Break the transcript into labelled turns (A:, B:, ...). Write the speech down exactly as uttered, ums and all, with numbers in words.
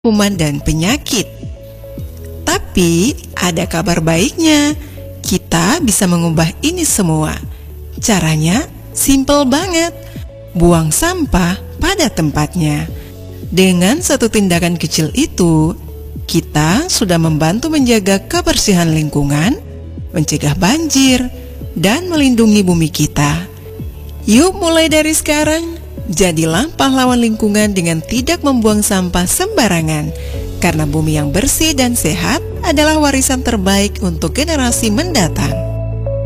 A: kuman dan penyakit. Tapi ada kabar baiknya, kita bisa mengubah ini semua. Caranya simple banget, buang sampah pada tempatnya. Dengan satu tindakan kecil itu, kita sudah membantu menjaga kebersihan lingkungan, mencegah banjir, dan melindungi bumi kita. Yuk mulai dari sekarang, jadilah pahlawan lingkungan dengan tidak membuang sampah sembarangan. Karena bumi yang bersih dan sehat adalah warisan terbaik untuk generasi mendatang.